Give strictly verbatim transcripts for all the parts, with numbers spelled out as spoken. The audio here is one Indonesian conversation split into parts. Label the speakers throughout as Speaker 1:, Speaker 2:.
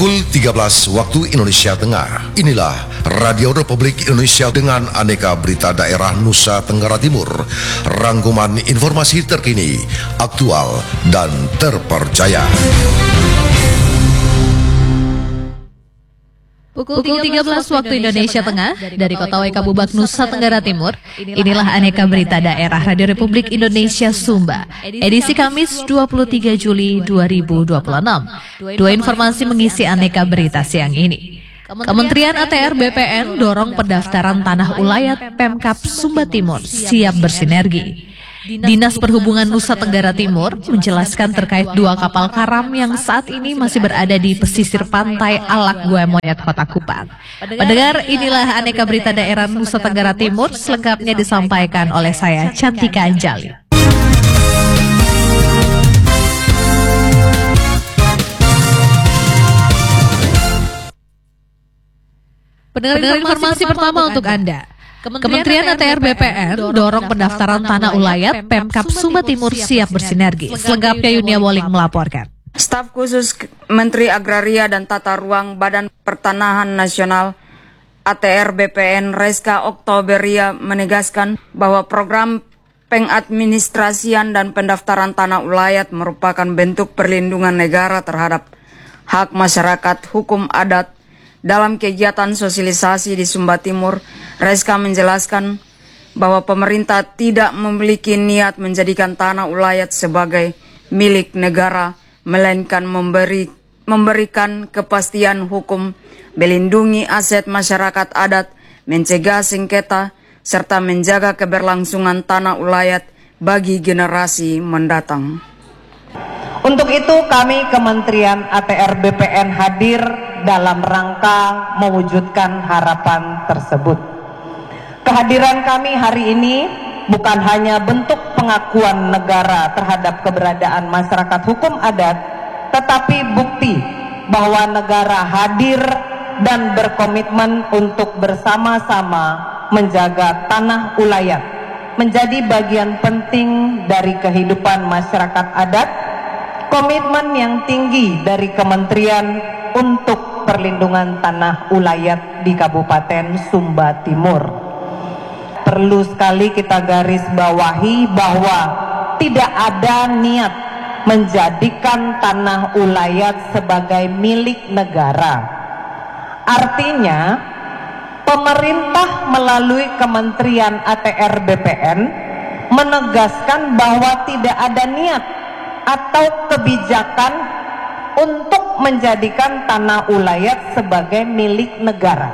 Speaker 1: Pukul tiga belas waktu Indonesia Tengah. Inilah Radio Republik Indonesia dengan aneka berita daerah Nusa Tenggara Timur. Rangkuman informasi terkini, aktual, dan terpercaya.
Speaker 2: Pukul tiga belas waktu Indonesia Tengah dari Kota Waika Bubak, Nusa Tenggara Timur. Inilah aneka berita daerah Radio Republik Indonesia Sumba, edisi Kamis dua puluh tiga Juli dua ribu dua puluh enam. Dua informasi mengisi aneka berita siang ini. Kementerian A T R B P N dorong pendaftaran tanah ulayat Pemkab Sumba Timur siap bersinergi. Dinas Perhubungan Nusa Tenggara Timur menjelaskan terkait dua kapal karam yang saat ini masih berada di pesisir pantai Alak Gua Moyat Kota Kupang. Pendengar, inilah aneka berita daerah Nusa Tenggara Timur, selengkapnya disampaikan oleh saya, Cantika Anjali. Pendengar, informasi pertama untuk Anda. Kementerian A T R B P N dorong pendaftaran tanah ulayat Pemkab Sumba Timur siap bersinergi. Selengkapnya Yunia Woling melaporkan.
Speaker 3: Staf khusus Menteri Agraria dan Tata Ruang Badan Pertanahan Nasional A T R B P N Reska Oktoberia menegaskan bahwa program pengadministrasian dan pendaftaran tanah ulayat merupakan bentuk perlindungan negara terhadap hak masyarakat hukum adat. Dalam kegiatan sosialisasi di Sumba Timur, Reska menjelaskan bahwa pemerintah tidak memiliki niat menjadikan tanah ulayat sebagai milik negara, melainkan memberi, memberikan kepastian hukum, melindungi aset masyarakat adat, mencegah sengketa, serta menjaga keberlangsungan tanah ulayat bagi generasi mendatang.
Speaker 4: Untuk itu kami Kementerian A T R B P N hadir dalam rangka mewujudkan harapan tersebut. Kehadiran kami hari ini bukan hanya bentuk pengakuan negara terhadap keberadaan masyarakat hukum adat, tetapi bukti bahwa negara hadir dan berkomitmen untuk bersama-sama menjaga tanah ulayat menjadi bagian penting dari kehidupan masyarakat adat. Komitmen yang tinggi dari Kementerian untuk perlindungan tanah ulayat di Kabupaten Sumba Timur. Perlu sekali kita garis bawahi bahwa tidak ada niat menjadikan tanah ulayat sebagai milik negara. Artinya, pemerintah melalui Kementerian A T R B P N menegaskan bahwa tidak ada niat atau kebijakan untuk menjadikan tanah ulayat sebagai milik negara,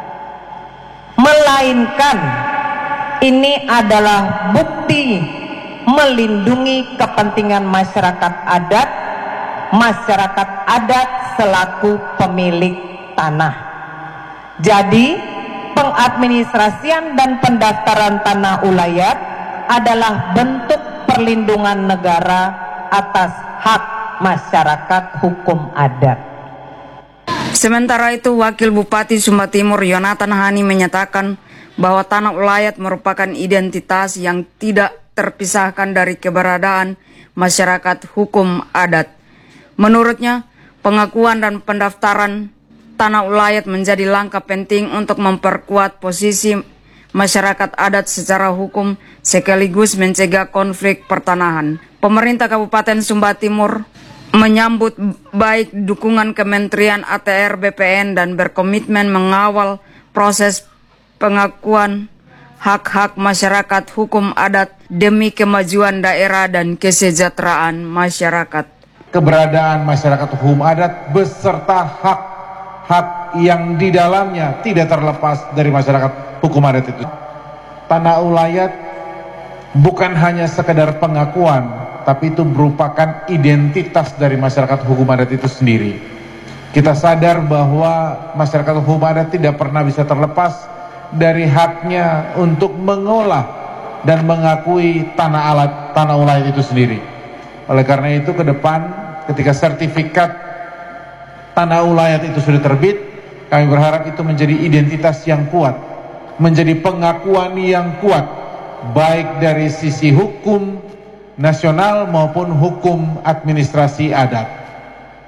Speaker 4: melainkan ini adalah bukti melindungi kepentingan masyarakat adat, masyarakat adat selaku pemilik tanah. Jadi, pengadministrasian dan pendaftaran tanah ulayat adalah bentuk perlindungan negara atas hak masyarakat hukum adat.
Speaker 3: Sementara itu, Wakil Bupati Sumba Timur Yonatan Hani menyatakan bahwa tanah ulayat merupakan identitas yang tidak terpisahkan dari keberadaan masyarakat hukum adat. Menurutnya, pengakuan dan pendaftaran tanah ulayat menjadi langkah penting untuk memperkuat posisi masyarakat adat secara hukum sekaligus mencegah konflik pertanahan. Pemerintah Kabupaten Sumba Timur menyambut baik dukungan Kementerian A T R B P N dan berkomitmen mengawal proses pengakuan hak-hak masyarakat hukum adat demi kemajuan daerah dan kesejahteraan masyarakat.
Speaker 5: Keberadaan masyarakat hukum adat beserta hak-hak yang di dalamnya tidak terlepas dari masyarakat hukum adat itu. Tanah ulayat bukan hanya sekedar pengakuan, tapi itu merupakan identitas dari masyarakat hukum adat itu sendiri. Kita sadar bahwa masyarakat hukum adat tidak pernah bisa terlepas dari haknya untuk mengolah dan mengakui tanah alat, tanah ulayat itu sendiri. Oleh karena itu ke depan ketika sertifikat tanah ulayat itu sudah terbit, kami berharap itu menjadi identitas yang kuat, menjadi pengakuan yang kuat, baik dari sisi hukum nasional maupun hukum administrasi adat.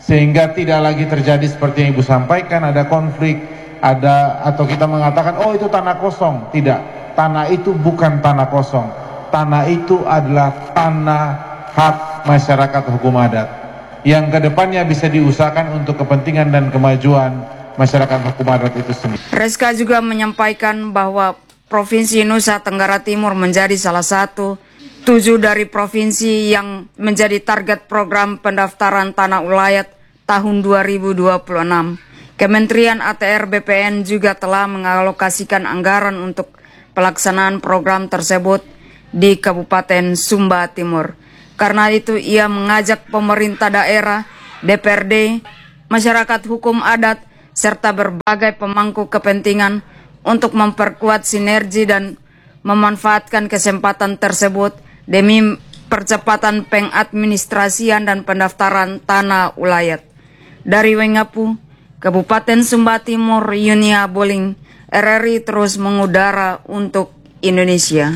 Speaker 5: sehingga tidak lagi terjadi seperti yang Ibu sampaikan, ada konflik, ada atau kita mengatakan oh itu tanah kosong. Tidak, tanah itu bukan tanah kosong, tanah itu adalah tanah hak masyarakat hukum adat yang kedepannya bisa diusahakan untuk kepentingan dan kemajuan masyarakat hukum adat itu sendiri.
Speaker 3: Reska juga menyampaikan bahwa Provinsi Nusa Tenggara Timur menjadi salah satu tujuh dari provinsi yang menjadi target program pendaftaran tanah ulayat tahun dua ribu dua puluh enam. Kementerian A T R B P N juga telah mengalokasikan anggaran untuk pelaksanaan program tersebut di Kabupaten Sumba Timur. Karena itu ia mengajak pemerintah daerah, D P R D, masyarakat hukum adat, serta berbagai pemangku kepentingan untuk memperkuat sinergi dan memanfaatkan kesempatan tersebut demi percepatan pengadministrasian dan pendaftaran tanah ulayat. Dari Wengapu, Kabupaten Sumba Timur, Yunia Boling, R R I terus mengudara untuk Indonesia.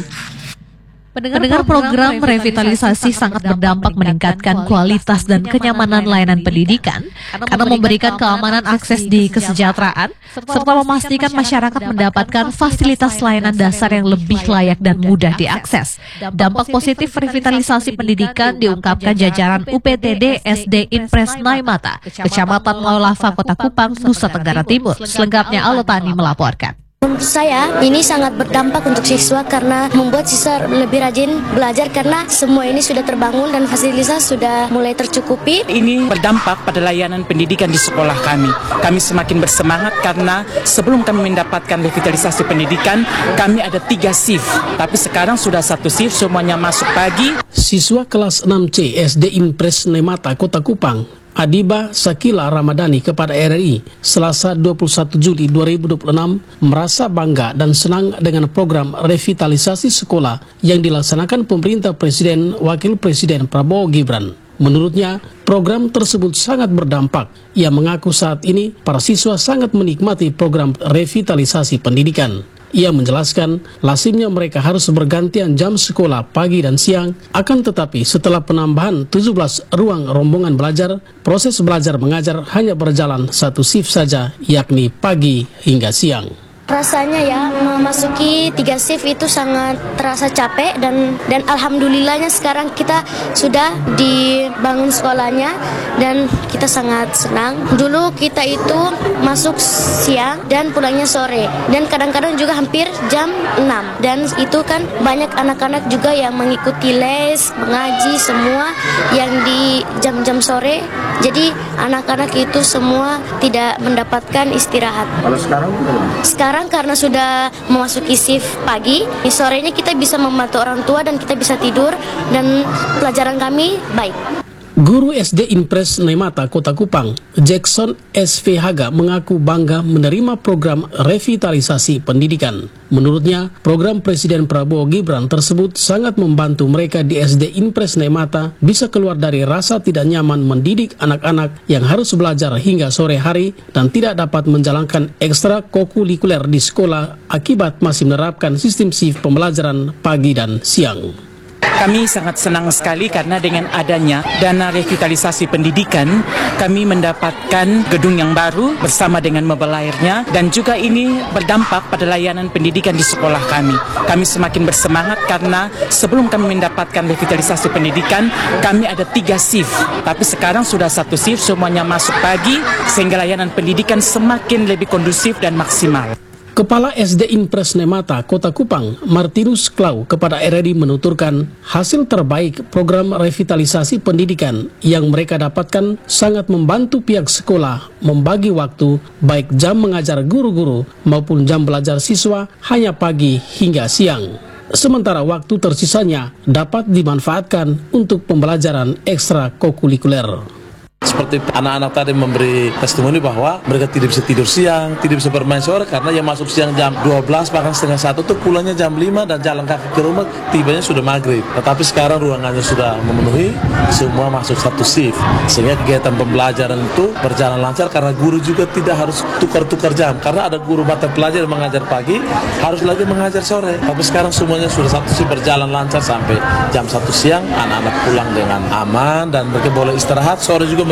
Speaker 2: Pendengar program revitalisasi sangat berdampak meningkatkan kualitas dan kenyamanan layanan pendidikan karena memberikan keamanan akses di kesejahteraan serta memastikan masyarakat mendapatkan fasilitas layanan dasar yang lebih layak dan mudah diakses. Dampak positif revitalisasi pendidikan diungkapkan jajaran U P T D S D Impres Naimata, Kecamatan Maulava, Kota Kupang, Nusa Tenggara Timur. Selengkapnya Alotani melaporkan.
Speaker 6: Menurut saya ini sangat berdampak untuk siswa karena membuat siswa lebih rajin belajar karena semua ini sudah terbangun dan fasilitas sudah mulai tercukupi.
Speaker 7: Ini berdampak pada layanan pendidikan di sekolah kami. Kami semakin bersemangat karena sebelum kami mendapatkan revitalisasi pendidikan, kami ada tiga shift. Tapi sekarang sudah satu shift, semuanya masuk pagi.
Speaker 8: Siswa kelas enam C S D Impres Naimata, Kota Kupang, Adiba Sakila Ramadhani kepada R R I Selasa dua puluh satu Juli dua ribu dua puluh enam merasa bangga dan senang dengan program revitalisasi sekolah yang dilaksanakan pemerintah Presiden Wakil Presiden Prabowo Gibran. Menurutnya, program tersebut sangat berdampak. Ia mengaku saat ini para siswa sangat menikmati program revitalisasi pendidikan. Ia menjelaskan, lazimnya mereka harus bergantian jam sekolah pagi dan siang, akan tetapi setelah penambahan tujuh belas ruang rombongan belajar, proses belajar mengajar hanya berjalan satu shift saja, yakni pagi hingga siang.
Speaker 6: Rasanya ya memasuki tiga shift itu sangat terasa capek dan dan alhamdulillahnya sekarang kita sudah dibangun sekolahnya dan kita sangat senang. Dulu kita itu masuk siang dan pulangnya sore dan kadang-kadang juga hampir jam enam dan itu kan banyak anak-anak juga yang mengikuti les, mengaji semua yang di jam-jam sore. Jadi anak-anak itu semua tidak mendapatkan istirahat.
Speaker 9: Kalau sekarang?
Speaker 6: Sekarang karena sudah memasuki shift pagi, di sorenya kita bisa membantu orang tua dan kita bisa tidur dan pelajaran kami baik.
Speaker 8: Guru S D Impres Naimata, Kota Kupang, Jackson S V Haga mengaku bangga menerima program revitalisasi pendidikan. Menurutnya, program Presiden Prabowo Gibran tersebut sangat membantu mereka di S D Impres Naimata bisa keluar dari rasa tidak nyaman mendidik anak-anak yang harus belajar hingga sore hari dan tidak dapat menjalankan ekstra kokurikuler di sekolah akibat masih menerapkan sistem shift pembelajaran pagi dan siang.
Speaker 7: Kami sangat senang sekali karena dengan adanya dana revitalisasi pendidikan, kami mendapatkan gedung yang baru bersama dengan mobile airnya dan juga ini berdampak pada layanan pendidikan di sekolah kami. Kami semakin bersemangat karena sebelum kami mendapatkan revitalisasi pendidikan, kami ada tiga shift. Tapi sekarang sudah satu shift, semuanya masuk pagi sehingga layanan pendidikan semakin lebih kondusif dan maksimal.
Speaker 8: Kepala S D Impres Naimata, Kota Kupang, Martinus Klau kepada R R I menuturkan hasil terbaik program revitalisasi pendidikan yang mereka dapatkan sangat membantu pihak sekolah membagi waktu baik jam mengajar guru-guru maupun jam belajar siswa hanya pagi hingga siang. Sementara waktu tersisanya dapat dimanfaatkan untuk pembelajaran ekstra kokurikuler.
Speaker 9: Seperti anak-anak tadi memberi testimoni bahwa mereka tidak bisa tidur siang, tidak bisa bermain sore karena yang masuk siang jam dua belas bahkan setengah satu tuh pulangnya jam lima dan jalan kaki ke rumah tibanya sudah maghrib. Tetapi sekarang ruangannya sudah memenuhi, semua masuk satu shift sehingga kegiatan pembelajaran itu berjalan lancar karena guru juga tidak harus tukar-tukar jam karena ada guru mata pelajaran yang mengajar pagi harus lagi mengajar sore. Tapi sekarang semuanya sudah satu shift berjalan lancar sampai jam satu siang, anak-anak pulang dengan aman dan mereka boleh istirahat, sore juga mereka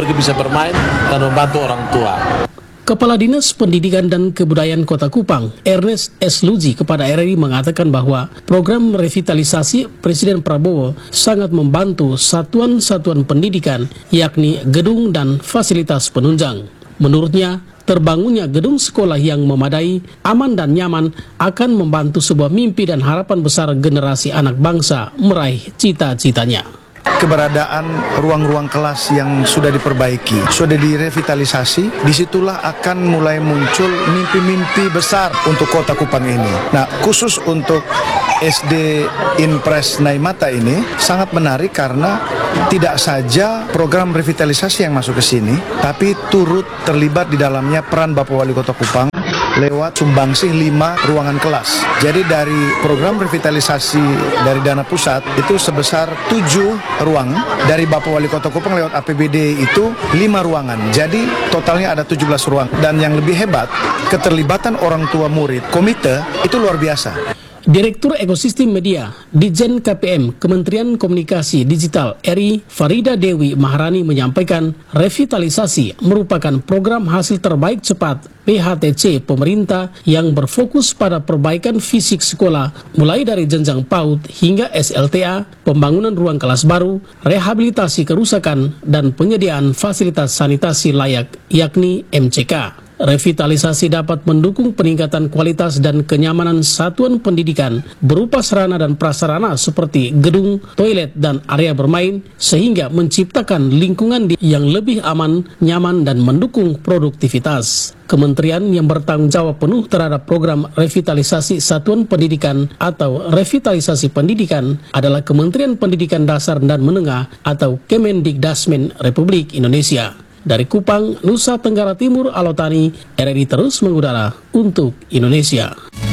Speaker 9: mereka bisa bermain dan membantu orang tua.
Speaker 8: Kepala Dinas Pendidikan dan Kebudayaan Kota Kupang, Ernest S. Luji kepada R R I mengatakan bahwa program revitalisasi Presiden Prabowo sangat membantu satuan-satuan pendidikan, yakni gedung dan fasilitas penunjang. Menurutnya, terbangunnya gedung sekolah yang memadai, aman dan nyaman akan membantu sebuah mimpi dan harapan besar generasi anak bangsa meraih cita-citanya.
Speaker 10: Keberadaan ruang-ruang kelas yang sudah diperbaiki, sudah direvitalisasi, disitulah akan mulai muncul mimpi-mimpi besar untuk Kota Kupang ini. Nah, khusus untuk S D Impres Naimata ini sangat menarik karena tidak saja program revitalisasi yang masuk ke sini, tapi turut terlibat di dalamnya peran Bapak Wali Kota Kupang lewat sumbangsih lima ruangan kelas. Jadi dari program revitalisasi dari dana pusat itu sebesar tujuh ruang, dari Bapak Wali Kota Kupang lewat A P B D itu lima ruangan. Jadi totalnya ada tujuh belas ruang. Dan yang lebih hebat, keterlibatan orang tua murid, komite itu luar biasa.
Speaker 8: Direktur Ekosistem Media, Ditjen K P M, Kementerian Komunikasi Digital R I, Farida Dewi Maharani menyampaikan revitalisasi merupakan program hasil terbaik cepat P H T C pemerintah yang berfokus pada perbaikan fisik sekolah mulai dari jenjang PAUD hingga S L T A, pembangunan ruang kelas baru, rehabilitasi kerusakan, dan penyediaan fasilitas sanitasi layak yakni M C K. Revitalisasi dapat mendukung peningkatan kualitas dan kenyamanan satuan pendidikan berupa sarana dan prasarana seperti gedung, toilet, dan area bermain sehingga menciptakan lingkungan yang lebih aman, nyaman, dan mendukung produktivitas. Kementerian yang bertanggung jawab penuh terhadap program revitalisasi satuan pendidikan atau revitalisasi pendidikan adalah Kementerian Pendidikan Dasar dan Menengah atau Kemendikdasmen Republik Indonesia. Dari Kupang, Nusa Tenggara Timur, Alotani, R R I terus mengudara untuk Indonesia.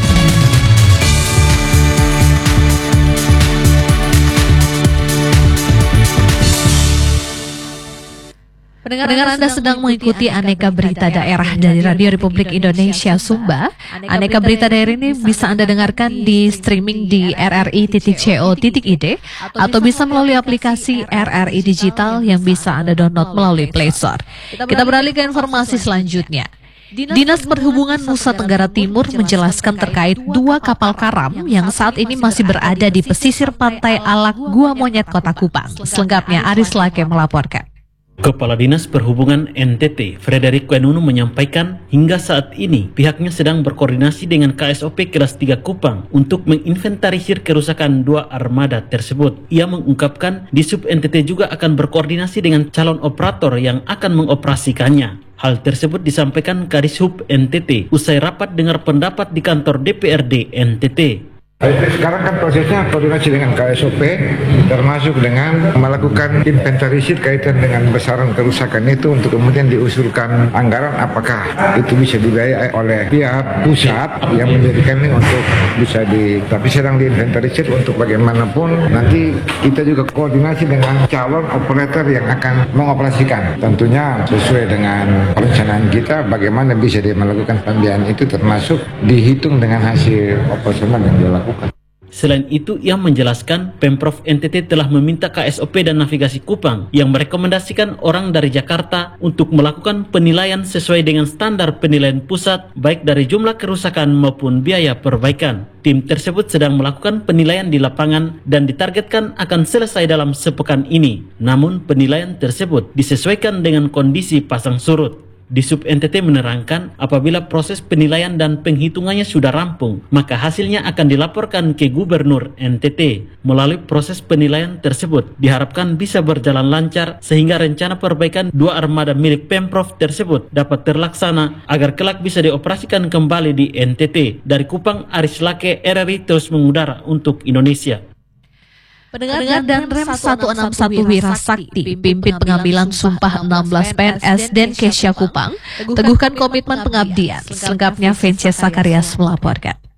Speaker 2: Pendengar Anda sedang mengikuti Aneka Berita Daerah dari Radio Republik Indonesia Sumba. Aneka Berita Daerah ini bisa Anda dengarkan di streaming di r r i titik co titik i d atau bisa melalui aplikasi R R I Digital yang bisa Anda download melalui Play Store. Kita beralih ke informasi selanjutnya. Dinas Perhubungan Nusa Tenggara Timur menjelaskan terkait dua kapal karam yang saat ini masih berada di pesisir pantai Alak, Gua Monyet, Kota Kupang. Selengkapnya Aris Lake melaporkan.
Speaker 11: Kepala Dinas Perhubungan N T T, Frederick Wenunu menyampaikan hingga saat ini pihaknya sedang berkoordinasi dengan K S O P kelas tiga Kupang untuk menginventarisir kerusakan dua armada tersebut. Ia mengungkapkan di Sub N T T juga akan berkoordinasi dengan calon operator yang akan mengoperasikannya. Hal tersebut disampaikan Kadishub N T T usai rapat dengar pendapat di kantor D P R D N T T.
Speaker 12: Sekarang kan prosesnya koordinasi dengan K S O P, termasuk dengan melakukan inventarisir kaitan dengan besaran kerusakan itu untuk kemudian diusulkan anggaran apakah itu bisa dibiayai oleh pihak pusat yang menjadikan ini untuk bisa di, tapi sedang diinventarisir untuk bagaimanapun nanti kita juga koordinasi dengan calon operator yang akan mengoperasikan. Tentunya sesuai dengan perencanaan kita bagaimana bisa dia melakukan pembiayaan itu termasuk dihitung dengan hasil operasional yang dilakukan.
Speaker 11: Selain itu, ia menjelaskan Pemprov N T T telah meminta K S O P dan Navigasi Kupang yang merekomendasikan orang dari Jakarta untuk melakukan penilaian sesuai dengan standar penilaian pusat baik dari jumlah kerusakan maupun biaya perbaikan. Tim tersebut sedang melakukan penilaian di lapangan dan ditargetkan akan selesai dalam sepekan ini. Namun penilaian tersebut disesuaikan dengan kondisi pasang surut. Di Sub N T T menerangkan apabila proses penilaian dan penghitungannya sudah rampung, maka hasilnya akan dilaporkan ke Gubernur N T T. Melalui proses penilaian tersebut, diharapkan bisa berjalan lancar sehingga rencana perbaikan dua armada milik Pemprov tersebut dapat terlaksana agar kelak bisa dioperasikan kembali di N T T. Dari Kupang, Aris Lake, R R I terus mengudara untuk Indonesia.
Speaker 2: Pendengar dan Rem seratus enam puluh satu Wirasakti, pimpin pengambilan sumpah enam belas P N S dan Kesya Kupang, teguhkan komitmen pengabdian. Selengkapnya Vinces Sakarias melaporkan.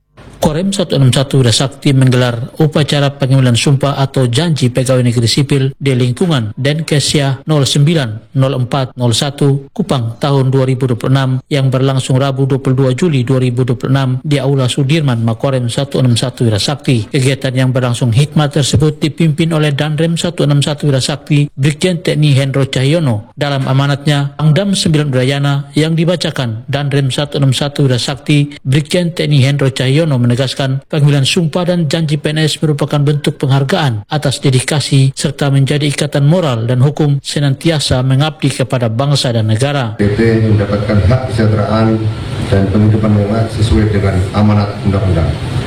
Speaker 8: Korem seratus enam puluh satu Widasakti menggelar upacara pengambilan sumpah atau janji pegawai negeri sipil di lingkungan Denkesya nol sembilan nol empat nol satu Kupang tahun dua ribu dua puluh enam yang berlangsung Rabu dua puluh dua Juli dua ribu dua puluh enam di Aula Sudirman Makorem seratus enam puluh satu Widasakti. Kegiatan yang berlangsung hikmat tersebut dipimpin oleh Danrem seratus enam puluh satu Widasakti Brigjen Teknik Hendro Cahyono. Dalam amanatnya Pangdam sembilan Udayana yang dibacakan, Danrem seratus enam puluh satu Widasakti Brigjen Teknik Hendro Cahyono menegaskan pengambilan sumpah dan janji P N S merupakan bentuk penghargaan atas dedikasi serta menjadi ikatan moral dan hukum senantiasa mengabdi kepada bangsa dan negara.
Speaker 13: P T mendapatkan hak kesejahteraan dan penghidupan layak sesuai dengan amanat undang-undang.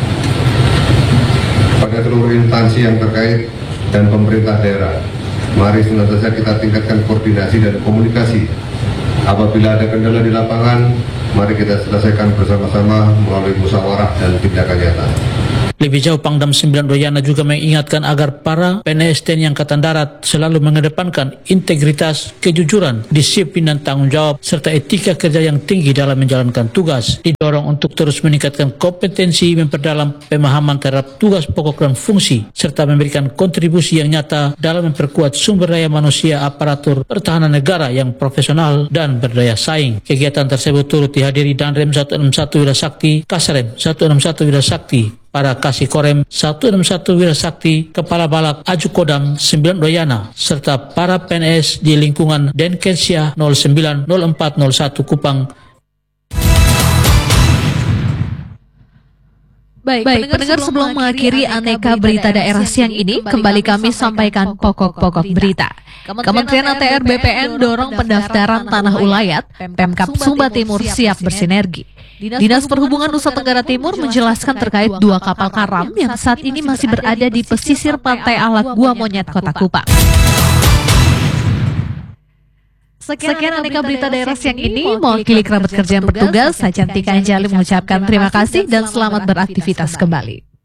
Speaker 13: Pada seluruh instansi yang terkait dan pemerintah daerah, mari senantiasa kita tingkatkan koordinasi dan komunikasi. Apabila ada kendala di lapangan, mari kita selesaikan bersama-sama melalui musyawarah dan tindakan nyata.
Speaker 8: Lebih jauh, Pangdam sembilan Udayana juga mengingatkan agar para P N S T N I Angkatan Darat selalu mengedepankan integritas, kejujuran, disiplin dan tanggung jawab, serta etika kerja yang tinggi dalam menjalankan tugas. Didorong untuk terus meningkatkan kompetensi, memperdalam pemahaman terhadap tugas pokok dan fungsi, serta memberikan kontribusi yang nyata dalam memperkuat sumber daya manusia aparatur pertahanan negara yang profesional dan berdaya saing. Kegiatan tersebut turut dihadiri Danrem seratus enam puluh satu Widasakti, Kasarem seratus enam puluh satu Widasakti, para Kasih Korem seratus enam puluh satu Widasakti, Kepala Balak Aju Kodam sembilan Udayana, serta para P N S di lingkungan Denkesya nol sembilan nol empat nol satu Kupang.
Speaker 2: Baik, Baik pendengar, sebelum mengakhiri aneka berita daerah siang ini, kembali kami sampaikan pokok-pokok berita. Kementerian A T R B P N dorong pendaftaran tanah ulayat, Pemkab Sumba Timur siap bersinergi. Dinas Perhubungan Nusa Tenggara Timur menjelaskan terkait dua kapal karam yang saat ini masih berada di pesisir pantai Alak Gua Monyet, Kota Kupang. Sekian, Sekian aneka berita daerah siang ini, mewakili kerabat kerja yang bertugas, saya Cantika Anjali mengucapkan terima kasih dan selamat beraktivitas kembali.